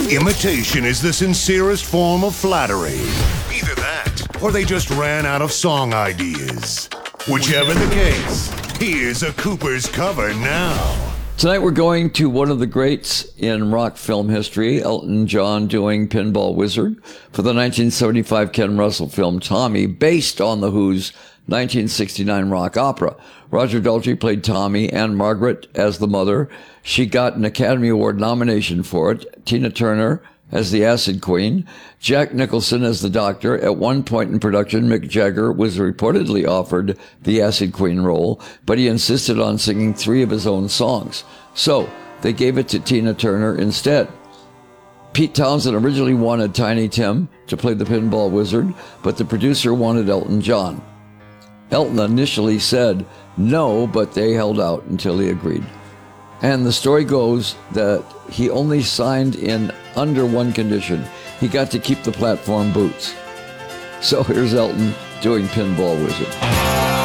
Imitation is the sincerest form of flattery. Either that, or they just ran out of song ideas. Whichever the case, here's a Cooper's cover now. Tonight we're going to one of the greats in rock film history, Elton John doing Pinball Wizard for the 1975 Ken Russell film Tommy, based on The Who's 1969 rock opera. Roger Daltrey played Tommy and Margaret as the mother. She got an Academy Award nomination for it. Tina Turner as the Acid Queen. Jack Nicholson as the Doctor. At one point in production, Mick Jagger was reportedly offered the Acid Queen role, but he insisted on singing 3 of his own songs. So they gave it to Tina Turner instead. Pete Townsend originally wanted Tiny Tim to play the Pinball Wizard, but the producer wanted Elton John. Elton initially said no, but they held out until he agreed. And the story goes that he only signed in under one condition. He got to keep the platform boots. So here's Elton doing Pinball Wizard.